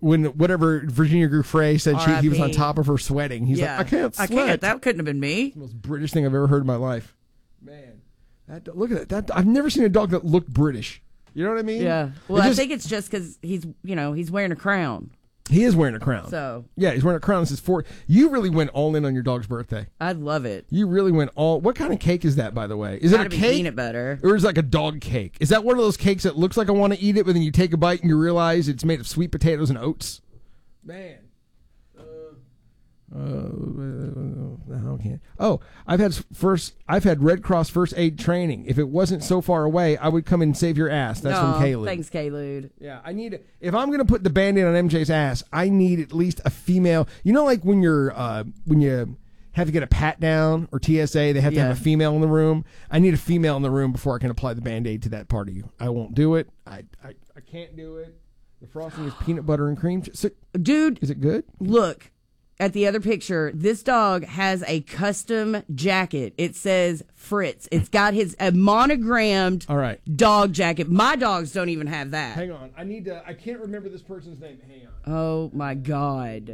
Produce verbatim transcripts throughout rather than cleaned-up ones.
when whatever Virginia Giuffre said she, he was on R I P top of her sweating. He's Yeah. like, I can't I sweat. can't. That couldn't have been me. It's the most British thing I've ever heard in my life. Man, that look at that. that I've never seen a dog that looked British. You know what I mean? Yeah. Well, It I just- think it's just because he's, you know, he's wearing a crown. he is wearing a crown. So yeah, he's wearing a crown. This is for you. Really went all in on your dog's birthday. I love it. You really went all. What kind of cake is that, by the way? Is Gotta it a be cake? peanut butter. Or is it like a dog cake? Is that one of those cakes that looks like I want to eat it, but then you take a bite and you realize it's made of sweet potatoes and oats? Man. Uh, uh, okay. Oh, I've had first. I've had Red Cross first aid training. If it wasn't so far away, I would come and save your ass. That's Aw, from Kaylee. Thanks, Kaylude. Yeah, I need. If I'm gonna put the Band-Aid on M J's ass, I need at least a female. You know, like when you're uh, when you have to get a pat down or T S A, they have to Yeah. have a female in the room. I need a female in the room before I can apply the Band-Aid to that part of you. I won't do it. I I, I can't do it. The frosting is peanut butter and cream. So, Dude, is it good? look at the other picture. This dog has a custom jacket. It says Fritz. It's got his a monogrammed All right. dog jacket. My dogs don't even have that. Hang on. I need to. I can't remember this person's name. Hang on. Oh my God.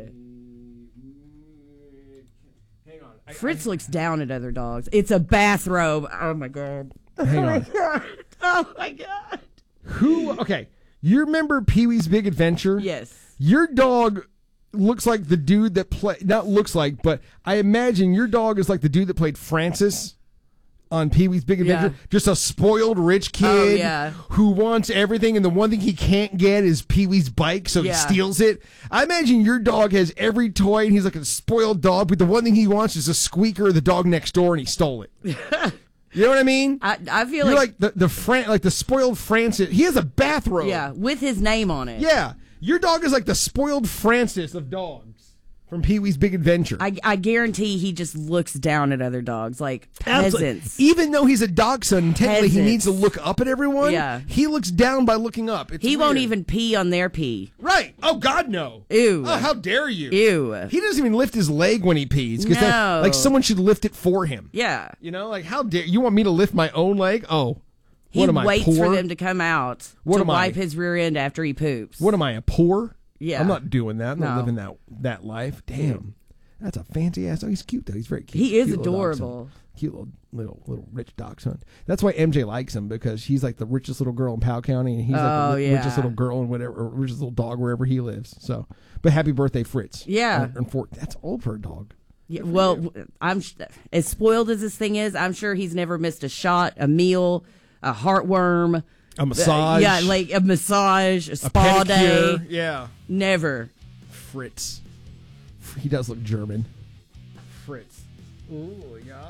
Hang on. I, Fritz looks down at other dogs. It's a bathrobe. Oh my God. I, hang on. Oh my God. Who? Okay. You remember Pee-wee's Big Adventure? Yes. Your dog looks like the dude that play. Not looks like, but I imagine your dog is like the dude that played Francis on Pee-wee's Big Adventure. Yeah. Just a spoiled rich kid Oh, yeah. who wants everything, and the one thing he can't get is Pee-wee's bike, so Yeah. he steals it. I imagine your dog has every toy, and he's like a spoiled dog, but the one thing he wants is a squeaker, the dog next door, and he stole it. You know what I mean? I, I feel You're like, like the the Fran- like the spoiled Francis. He has a bathrobe. yeah, with his name on it. Yeah. Your dog is like the spoiled Francis of dogs from Pee-wee's Big Adventure. I, I guarantee he just looks down at other dogs like Absolutely. peasants. Even though he's a dachshund, and technically he Peasants. needs to look up at everyone. Yeah. He looks down by looking up. It's He won't weird. even pee on their pee. Right. Oh, God, no. Ew. Oh, how dare you. Ew. He doesn't even lift his leg when he pees. 'Cause that- No. like someone should lift it for him. Yeah. You know, like how dare you want me to lift my own leg? Oh. He What am I, waits poor? for them to come out What to am I? wipe his rear end after he poops. What am I, a poor? Yeah. I'm not doing that. I'm not No. living that that life. Damn. That's a fancy ass. Oh, he's cute though. He's very cute. He is Cute little adorable. dachshund. Cute little little little rich dachshund. That's why M J likes him, because she's like the richest little girl in Powell County, and he's like Oh, the ri- yeah. richest little girl in whatever, or richest little dog wherever he lives. So, but happy birthday, Fritz. Yeah. And, and for, that's old for a dog. Yeah, well, I'm sh- as spoiled as this thing is. I'm sure he's never missed a shot, a meal, a heartworm, A massage. yeah, like a massage, a a spa day. pedicure. Yeah. Never. Fritz. He does look German. Fritz. Ooh, yeah.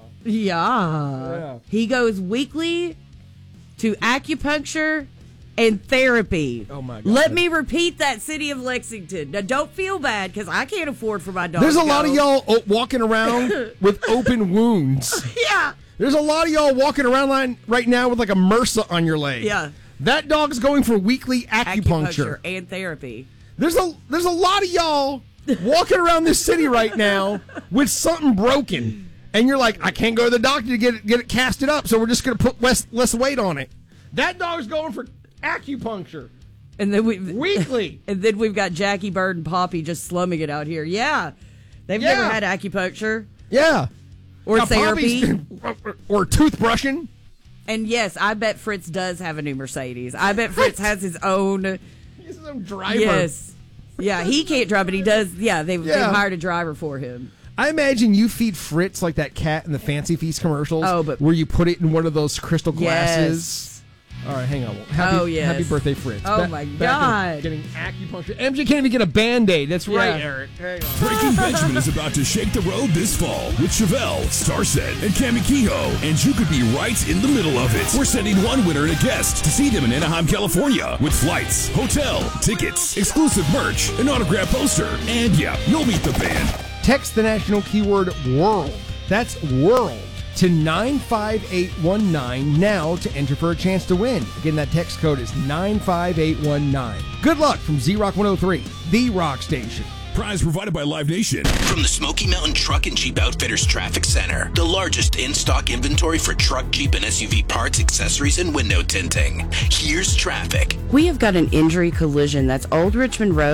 Yeah. Yeah. He goes weekly to acupuncture and therapy. Oh, my God. Let me repeat that, City of Lexington. Now, don't feel bad because I can't afford for my dog. There's a to lot go. of y'all o- walking around with open wounds. Yeah. There's a lot of y'all walking around line right now with like a MRSA on your leg. Yeah. That dog's going for weekly acupuncture. Acupuncture and therapy. There's a there's a lot of y'all walking around this city right now with something broken, and you're like, I can't go to the doctor to get it get it casted up, so we're just gonna put less less weight on it. That dog's going for acupuncture And then we weekly. and then we've got Jackie Bird and Poppy just slumming it out here. Yeah. They've Yeah. never had acupuncture Yeah. or Now, therapy. Poppy's- or toothbrushing. And yes, I bet Fritz does have a new Mercedes. I bet Fritz has his own. He's some driver. Yes. Yeah, he can't drive, but he does. Yeah, they've, Yeah. they've hired a driver for him. I imagine you feed Fritz like that cat in the Fancy Feast commercials. Oh, but- where you put it in one of those crystal glasses. Yes. All right, hang on. Happy, Oh, yes. Happy birthday, Fritz. Oh, my to God. Getting acupuncture. M J can't even get a Band-Aid. That's right, Yeah. Eric. Hang on. Breaking Benjamin is about to shake the road this fall with Chevelle, Starset, and Cami Kehoe, and you could be right in the middle of it. We're sending one winner and a guest to see them in Anaheim, California, with flights, hotel, tickets, exclusive merch, an autograph poster, and yeah, you'll meet the band. Text the national keyword WORLD. That's WORLD to nine five eight one nine now to enter for a chance to win. Again, that text code is nine five eight one nine. Good luck from Z-Rock one oh three, the rock station. Prize provided by Live Nation. From the Smoky Mountain Truck and Jeep Outfitters Traffic Center, the largest in-stock inventory for truck, Jeep, and S U V parts, accessories, and window tinting. Here's traffic. We have got an injury collision. That's Old Richmond Road.